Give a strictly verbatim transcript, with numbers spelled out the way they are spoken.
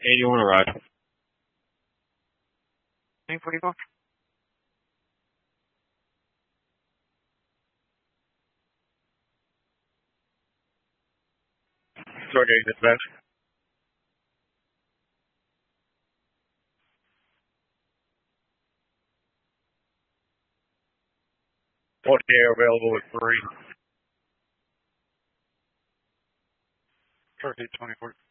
Hey, do you want to ride? Hey, forty-four. Okay, dispatch. forty available at three. Turkey twenty-four.